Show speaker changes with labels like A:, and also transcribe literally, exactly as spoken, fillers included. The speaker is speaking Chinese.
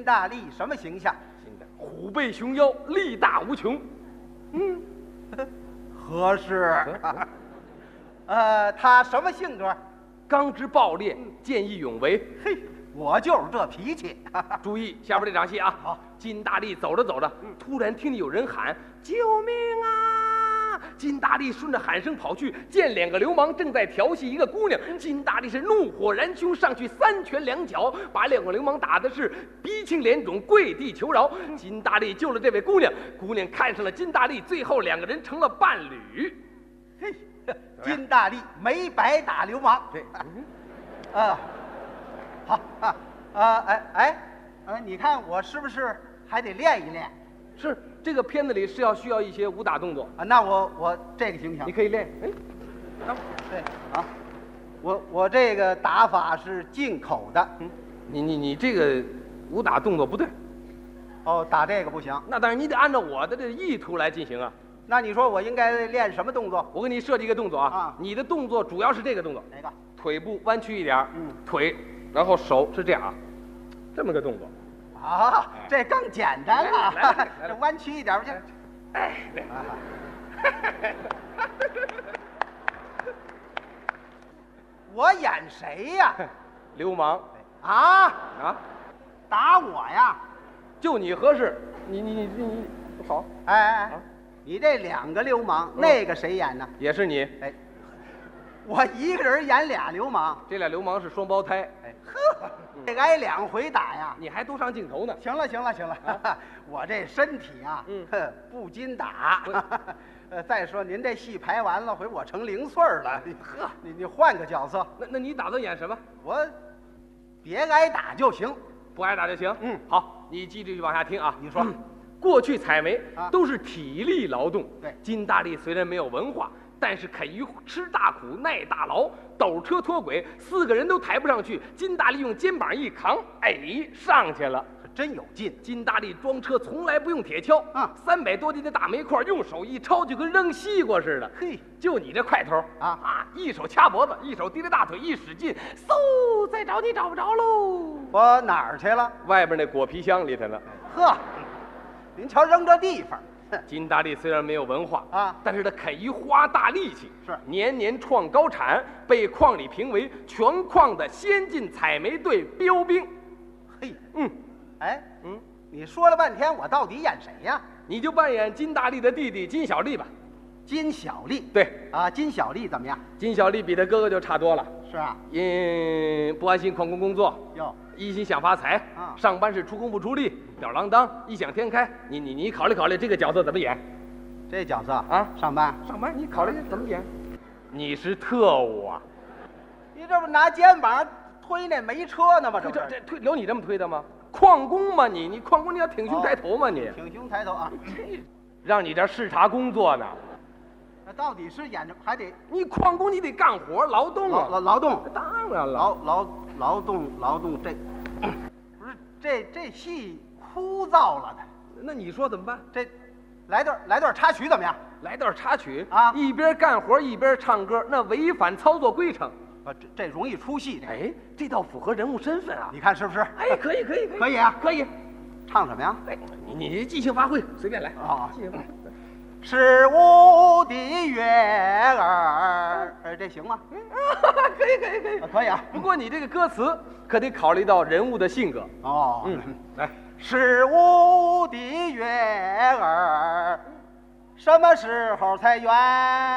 A: 金大力什么形象？
B: 虎背熊腰，力大无穷。
A: 嗯，合适。呃，他什么性格？
B: 刚直暴烈，见义勇为。
A: 嘿，我就是这脾气。
B: 注意下边这场戏啊！
A: 好，
B: 金大力走着走着，突然听见有人喊：“救命啊！”金大力顺着喊声跑去，见两个流氓正在调戏一个姑娘。金大力是怒火燃胸，上去三拳两脚，把两个流氓打的是鼻青脸肿，跪地求饶。金大力救了这位姑娘，姑娘看上了金大力，最后两个人成了伴侣。
A: 嘿，金大力没白打流氓。
B: 对，
A: 啊，好啊，啊，哎哎，呃，你看我是不是还得练一练？
B: 是这个片子里是要需要一些武打动作
A: 啊。那我我这个行不行？
B: 你可以练。哎，
A: 等对啊，我我这个打法是进口的。
B: 嗯，你你你这个武打动作不对。
A: 哦，打这个不行。
B: 那当然，你得按照我的这意图来进行啊。
A: 那你说我应该练什么动作？
B: 我给你设计一个动作啊，
A: 啊
B: 你的动作主要是这个动作，
A: 哪个？
B: 腿部弯曲一点，
A: 嗯，
B: 腿，然后手是这样啊，这么个动作。
A: 啊，这更简单了。
B: 来来来来
A: 这弯曲一点，这，
B: 哎，对
A: 啊，我演谁呀？
B: 流氓
A: 啊，
B: 啊，
A: 打我呀？
B: 就你合适，你你你你你好，
A: 哎哎哎
B: 啊，
A: 你这两个流氓，
B: 嗯
A: 那个谁演呢？
B: 也是你。
A: 哎，我一个人演俩流氓。
B: 这俩流氓是双胞胎，
A: 哎呵，这挨两回打呀！
B: 你还都上镜头呢。
A: 行了，行了，行了，我这身体啊，
B: 嗯
A: 哼，不禁打。呃，再说您这戏排完了，回我成零碎儿了。呵，你你换个角色，
B: 那那你打算演什么？
A: 我别挨打就行。
B: 不挨打就行。
A: 嗯，
B: 好，你继续往下听啊。
A: 你说，
B: 过去采煤
A: 啊
B: 都是体力劳动，
A: 对
B: 金大力虽然没有文化，但是肯于吃大苦耐大劳，斗车脱轨，四个人都抬不上去，金大力用肩膀一扛，哎，上去了。
A: 真有劲。
B: 金大力装车从来不用铁锹，
A: 啊
B: 三百多斤的大煤块用手一抄就跟扔西瓜似的。
A: 嘿，
B: 就你这块头
A: 啊
B: 啊，一手掐脖子，一手提着大腿，一使劲，嗖，再找你找不着喽。
A: 我哪儿去了？
B: 外边那果皮箱里头呢。
A: 呵，您瞧扔这地方。哼，
B: 金大力虽然没有文化
A: 啊
B: 但是他肯于花大力气，
A: 是
B: 年年创高产，被矿里评为全矿的先进采煤队标兵。
A: 嘿，
B: 嗯
A: 哎，
B: 嗯，
A: 你说了半天，我到底演谁呀？
B: 你就扮演金大力的弟弟金小丽吧。
A: 金小丽。
B: 对
A: 啊，金小丽怎么样？
B: 金小丽比他哥哥就差多了，
A: 是啊。
B: 因不安心矿工工作，
A: 哟，
B: 一心想发财，
A: 啊
B: 上班是出工不出力，吊儿郎当，异想天开。你你你考虑考虑这个角色怎么演？
A: 这角色
B: 啊
A: 上班。
B: 上班你考虑怎么演？你是特务啊？
A: 你这不拿肩膀推那煤车呢吗？这
B: 这
A: 不是
B: 这推有你这么推的吗？矿工嘛你，你矿工你要挺胸抬头嘛你，
A: 挺胸抬头啊。
B: 让你这视察工作呢。
A: 那到底是演着还得
B: 你矿工你得干活劳动
A: 劳
B: 啊。
A: 劳劳动，
B: 当然了，
A: 劳劳劳动劳动这，不是这这戏枯燥了的。
B: 那你说怎么办？
A: 这来段来段插曲怎么样？
B: 来段插曲
A: 啊
B: 一边干活一边唱歌，那违反操作规程。
A: 啊，这这容易出戏。这个
B: 哎，这倒符合人物身份啊！
A: 你看是不是？
B: 哎，可以可以可以
A: 可以啊
B: 可以。
A: 唱什么呀？
B: 哎，你你即兴发挥，随便来
A: 啊
B: 即兴发挥。
A: 是我的月儿，呃这行吗？
B: 可以可以可以
A: 啊，可以啊。
B: 不过你这个歌词可得考虑到人物的性格。
A: 哦，
B: 嗯，来，
A: 是我的月儿，什么时候才圆？